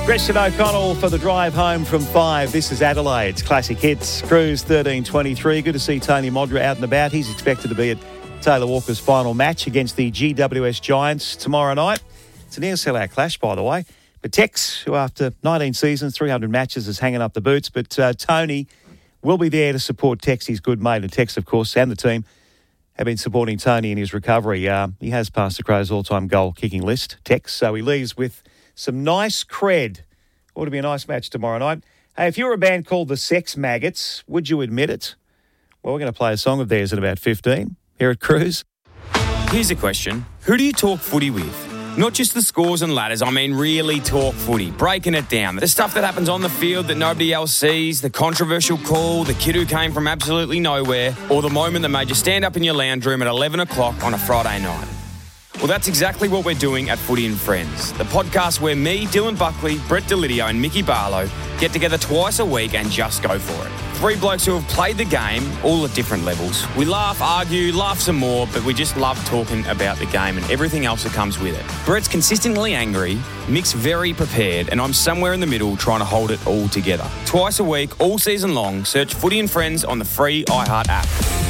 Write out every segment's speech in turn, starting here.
Christian O'Connell for the drive home from 5. This is Adelaide's Classic Hits. Cruise 1323. Good to see Tony Modra out and about. He's expected to be at Taylor Walker's final match against the GWS Giants tomorrow night. It's a near sellout clash, by the way. But Tex, who after 19 seasons, 300 matches, is hanging up the boots. But Tony will be there to support Tex, his good mate. And Tex, of course, and the team have been supporting Tony in his recovery. He has passed the Crows' all-time goal-kicking list, Tex. So he leaves with some nice cred. Ought to be a nice match tomorrow night. Hey, if you were a band called the Sex Maggots, would you admit it? Well, we're going to play a song of theirs at about 15 here at Cruise. Here's a question. Who do you talk footy with? Not just the scores and ladders, I mean really talk footy, breaking it down. The stuff that happens on the field that nobody else sees, the controversial call, the kid who came from absolutely nowhere, or the moment that made you stand up in your lounge room at 11 o'clock on a Friday night. Well, that's exactly what we're doing at Footy and Friends, the podcast where me, Dylan Buckley, Brett Delidio and Mickey Barlow get together twice a week and just go for it. 3 blokes who have played the game, all at different levels. We laugh, argue, laugh some more, but we just love talking about the game and everything else that comes with it. Brett's consistently angry, Mick's very prepared, and I'm somewhere in the middle trying to hold it all together. Twice a week, all season long, search Footy and Friends on the free iHeart app.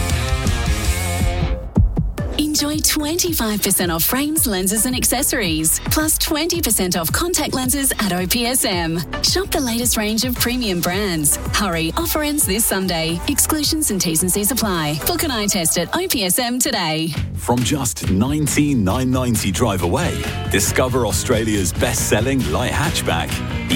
Enjoy 25% off frames, lenses and accessories, plus 20% off contact lenses at OPSM. Shop the latest range of premium brands. Hurry, offer ends this Sunday. Exclusions and T's and C's apply. Book an eye test at OPSM today. From just $19,990 drive away, discover Australia's best-selling light hatchback, the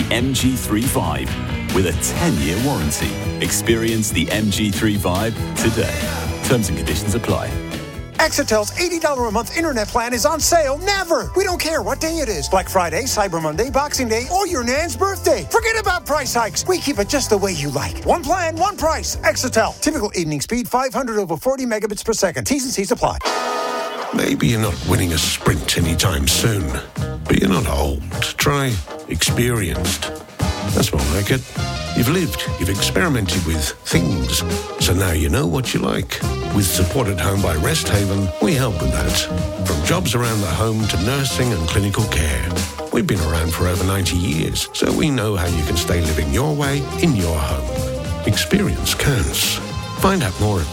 MG3 with a 10-year warranty. Experience the MG3 today. Terms and conditions apply. Exetel's $80 a month internet plan is on sale never. We don't care what day it is. Black Friday, Cyber Monday, Boxing Day, or your nan's birthday. Forget about price hikes. We keep it just the way you like. One plan, one price. Exetel. Typical evening speed, 500 over 40 megabits per second. T's and C's apply. Maybe you're not winning a sprint anytime soon, but you're not old. Try experienced. That's more like it. You've lived, you've experimented with things, so now you know what you like. With Support at Home by Rest Haven, we help with that. From jobs around the home to nursing and clinical care. We've been around for over 90 years, so we know how you can stay living your way in your home. Experience counts. Find out more at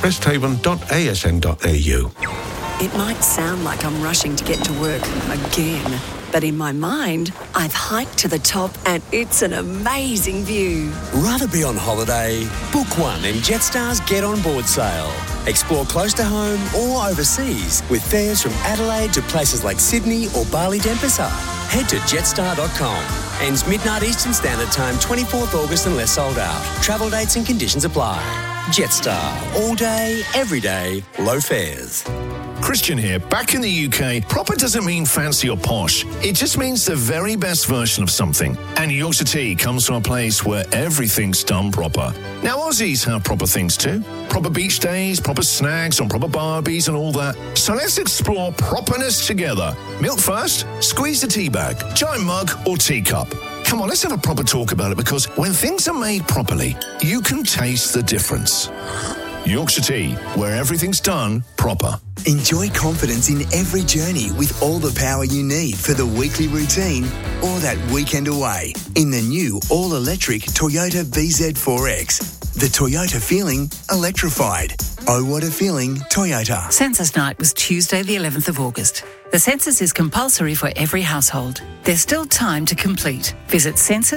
resthaven.asn.au. It might sound like I'm rushing to get to work again, but in my mind, I've hiked to the top and it's an amazing view. Rather be on holiday? Book one in Jetstar's Get On Board sale. Explore close to home or overseas with fares from Adelaide to places like Sydney or Bali Denpasar. Head to jetstar.com. Ends midnight Eastern Standard Time, 24th August unless sold out. Travel dates and conditions apply. Jetstar. All day, every day, low fares. Christian here. Back in the UK, proper doesn't mean fancy or posh. It just means the very best version of something. And Yorkshire Tea comes from a place where everything's done proper. Now, Aussies have proper things too. Proper beach days, proper snags on proper barbies and all that. So let's explore properness together. Milk first, squeeze the tea bag, giant mug or teacup. Come on, let's have a proper talk about it, because when things are made properly, you can taste the difference. Yorkshire Tea, where everything's done proper. Enjoy confidence in every journey with all the power you need for the weekly routine or that weekend away in the new all-electric Toyota VZ4X. The Toyota feeling electrified. Oh, what a feeling, Toyota. Census night was Tuesday, the 11th of August. The census is compulsory for every household. There's still time to complete. Visit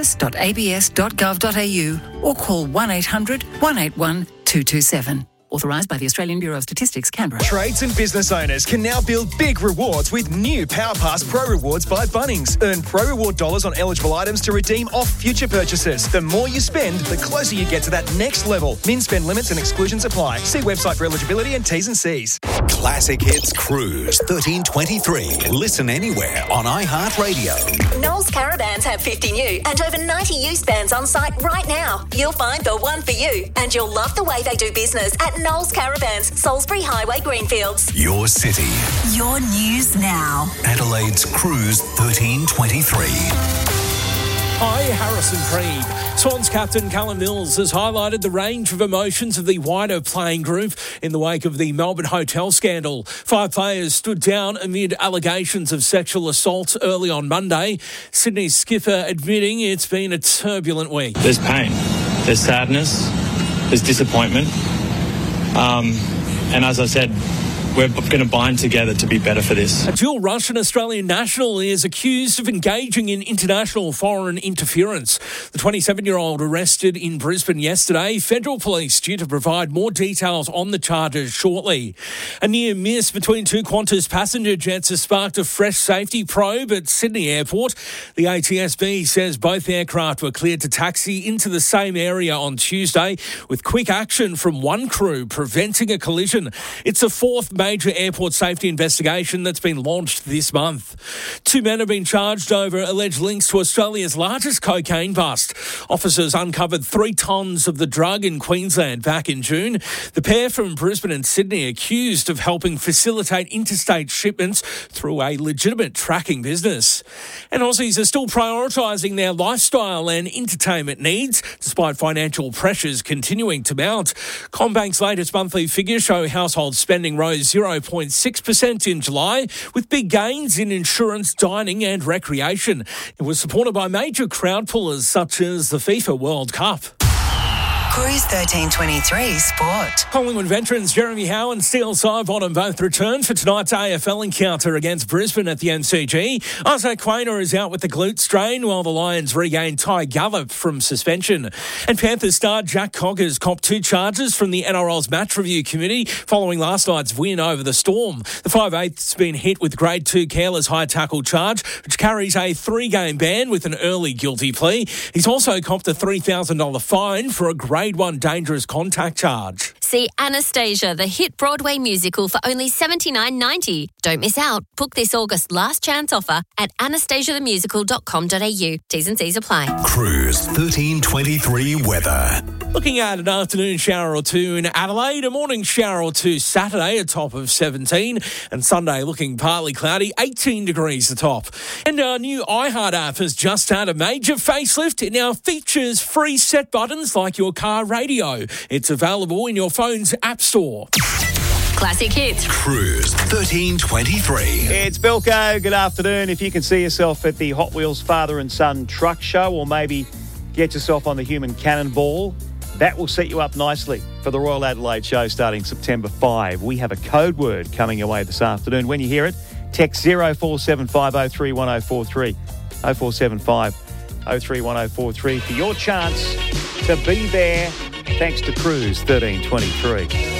census.abs.gov.au or call 1800 181 227. Authorised by the Australian Bureau of Statistics, Canberra. Trades and business owners can now build big rewards with new PowerPass Pro Rewards by Bunnings. Earn Pro Reward dollars on eligible items to redeem off future purchases. The more you spend, the closer you get to that next level. Min spend limits and exclusions apply. See website for eligibility and T's and C's. Classic Hits Cruise 1323. Listen anywhere on iHeartRadio. Knowles Caravans have 50 new and over 90 used vans on site right now. You'll find the one for you, and you'll love the way they do business at Knowles Caravans, Salisbury Highway, Greenfields. Your city. Your news now. Adelaide's Cruise 1323. Hi, Harrison Creed. Swans captain Callum Mills has highlighted the range of emotions of the wider playing group in the wake of the Melbourne hotel scandal. 5 players stood down amid allegations of sexual assault early on Monday. Sydney skipper admitting it's been a turbulent week. There's pain, there's sadness, there's disappointment. And as I said, we're going to bind together to be better for this. A dual Russian Australian national is accused of engaging in international foreign interference. The 27-year-old arrested in Brisbane yesterday. Federal police due to provide more details on the charges shortly. A near miss between 2 Qantas passenger jets has sparked a fresh safety probe at Sydney Airport. The ATSB says both aircraft were cleared to taxi into the same area on Tuesday, with quick action from one crew preventing a collision. It's the 4th major airport safety investigation that's been launched this month. 2 men have been charged over alleged links to Australia's largest cocaine bust. Officers uncovered 3 tonnes of the drug in Queensland back in June. The pair from Brisbane and Sydney accused of helping facilitate interstate shipments through a legitimate tracking business. And Aussies are still prioritising their lifestyle and entertainment needs, despite financial pressures continuing to mount. CommBank's latest monthly figures show household spending rose 0.6% in July, with big gains in insurance, dining and recreation. It was supported by major crowd pullers such as the FIFA World Cup. Cruise 1323 Sport. Collingwood veterans Jeremy Howe and Steele Sidebottom both return for tonight's AFL encounter against Brisbane at the MCG. Isaac Quaynor is out with the glute strain, while the Lions regain Ty Gallup from suspension. And Panthers star Jack Coggers copped 2 charges from the NRL's match review committee following last night's win over the Storm. The 5'8's been hit with grade 2 careless high tackle charge, which carries a 3-game ban with an early guilty plea. He's also copped a $3,000 fine for a grade 1 dangerous contact charge. See Anastasia, the hit Broadway musical, for only $79.90. Don't miss out. Book this August last chance offer at anastasiathemusical.com.au. T's and C's apply. Cruise 1323 weather. Looking at an afternoon shower or 2 in Adelaide, a morning shower or 2 Saturday, a top of 17, and Sunday looking partly cloudy, 18 degrees the top. And our new iHeart app has just had a major facelift. It now features free set buttons like your car radio. It's available in your phone's app store. Classic hits. Cruise 1323. It's Bilko. Good afternoon. If you can see yourself at the Hot Wheels Father and Son Truck Show, or maybe get yourself on the Human Cannonball, that will set you up nicely for the Royal Adelaide Show starting September 5. We have a code word coming your way this afternoon. When you hear it, text 0475031043, 0475031043 for your chance to be there, thanks to Cruise 1323.